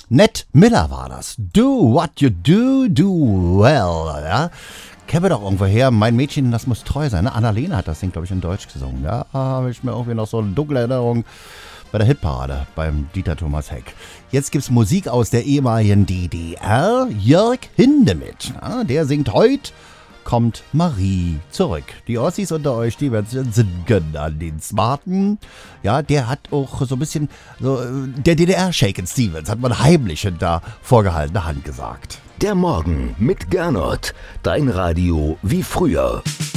Ned Miller war das. Do what you do, do well. Ja? Kennen wir doch irgendwo her. Mein Mädchen, das muss treu sein. Ne? Annalena hat das Ding, glaube ich, in Deutsch gesungen. Ja, habe ich mir irgendwie noch so eine dunkle Erinnerung bei der Hitparade beim Dieter Thomas Heck. Jetzt gibt's Musik aus der ehemaligen DDR. Jörg Hindemith. Ja, der singt heute Kommt Marie zurück. Die Ossis unter euch, die werden singen an den Smarten. Ja, der hat auch so ein bisschen, so der DDR-Shakin' Stevens hat man heimlich hinter vorgehaltener Hand gesagt. Der Morgen mit Gernot. Dein Radio wie früher.